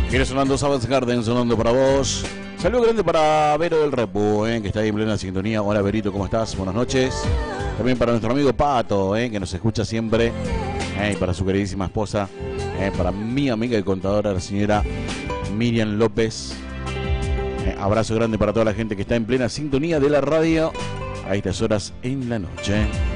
Viene sonando Savage Garden, sonando para vos. Saludo grande para Vero del Repu, que está ahí en plena sintonía. Hola Verito, ¿cómo estás? Buenas noches. También para nuestro amigo Pato, que nos escucha siempre. Y para su queridísima esposa. Para mi amiga y contadora, la señora Miriam López. Abrazo grande para toda la gente que está en plena sintonía de la radio a estas horas en la noche.